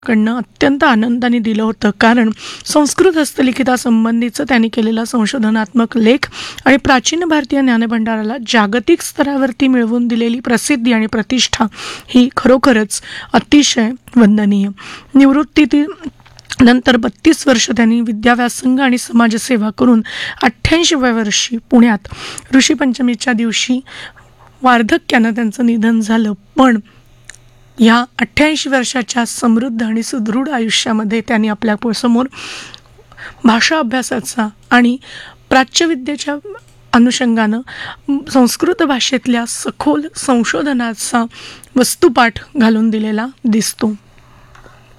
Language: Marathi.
कडनं अत्यंत आनंदाने दिलं होतं, कारण संस्कृत हस्तलिखितासंबंधीचं त्यांनी केलेला संशोधनात्मक लेख आणि प्राचीन भारतीय ज्ञानभंडाराला जागतिक स्तरावरती मिळवून दिलेली प्रसिद्धी आणि प्रतिष्ठा ही खरोखरच अतिशय वंदनीय. निवृत्तीतील नंतर 32 वर्ष त्यांनी विद्याव्यासंग आणि समाजसेवा करून 88व्या वर्षी पुण्यात ऋषीपंचमीच्या दिवशी वार्धक्यानं त्यांचं निधन झालं. पण ह्या 88 वर्षाच्या समृद्ध आणि सुदृढ आयुष्यामध्ये त्यांनी आपल्या समोर भाषा अभ्यासाचा आणि प्राच्यविद्येच्या अनुषंगानं संस्कृत भाषेतल्या सखोल संशोधनाचा वस्तुपाठ घालून दिलेला दिसतो.